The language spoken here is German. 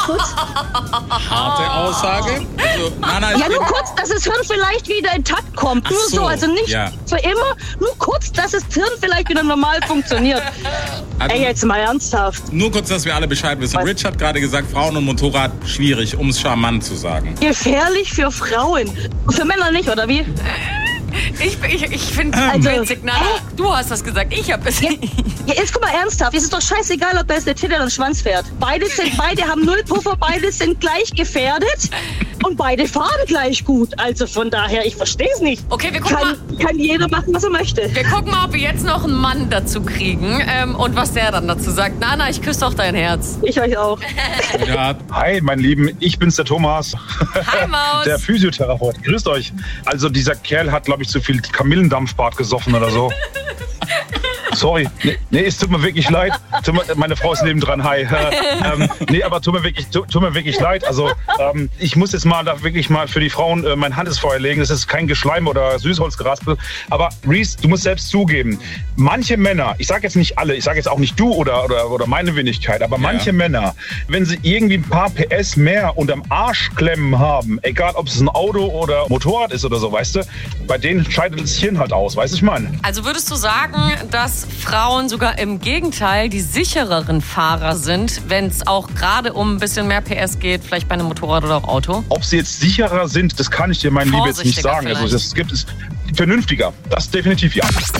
kurz? Harte Aussage. Also, Nana, Ja, nur kurz, dass das Hirn vielleicht wieder intakt kommt. Ach Nur so, also nicht für immer. Nur kurz, dass das Hirn vielleicht wieder normal funktioniert. Also, Ey, jetzt mal ernsthaft. nur kurz, dass wir alle Bescheid wissen. Rich hat gerade gesagt, Frauen und Motorrad schwierig, um es charmant zu sagen. Gefährlich für Frauen. Für Männer nicht, oder wie? Ich finde es witzig. Nana, du hast das gesagt. Ich habe es nicht. Ja, jetzt guck mal ernsthaft. Es ist doch scheißegal, ob da jetzt eine Titte oder ein Schwanz fährt. Beide haben null Puffer, beide sind gleich gefährdet und beide fahren gleich gut. Also von daher, ich verstehe es nicht. Okay, wir gucken mal. Kann jeder machen, was er möchte. Wir gucken mal, ob wir jetzt noch einen Mann dazu kriegen und was der dann dazu sagt. Nana, ich küsse doch dein Herz. Ich euch auch. Ja. Hi, mein Lieben, ich bin's, der Thomas. Hi, Maus. Der Physiotherapeut. Grüßt euch. Also dieser Kerl hat, glaube ich, zu viel Kamillendampfbad gesoffen oder so. Sorry. Nee, es tut mir wirklich leid. Meine Frau ist nebendran. Hi. Aber tut mir wirklich leid. Also ich muss jetzt mal da wirklich mal für die Frauen mein Hand ins Feuer legen. Das ist kein Geschleim oder Süßholzgeraspel. Aber Reese, du musst selbst zugeben, manche Männer, ich sage jetzt nicht alle, ich sage jetzt auch nicht du oder meine Wenigkeit, aber manche Männer, wenn sie irgendwie ein paar PS mehr unterm Arsch klemmen haben, egal ob es ein Auto oder Motorrad ist oder so, weißt du, bei denen scheidet das Hirn halt aus, weißt du, ich meine. Also würdest du sagen, dass Frauen sogar im Gegenteil die sichereren Fahrer sind, wenn es auch gerade um ein bisschen mehr PS geht, vielleicht bei einem Motorrad oder auch Auto? Ob sie jetzt sicherer sind, das kann ich dir, mein Liebe, jetzt nicht sagen. Also das gibt es vernünftiger. Das definitiv ja.